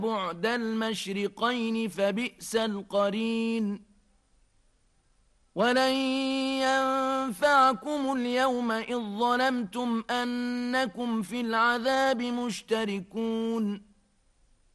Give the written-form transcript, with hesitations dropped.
بعد المشرقين فبئس القرين ولن ينفعكم اليوم إذ ظلمتم أنكم في العذاب مشتركون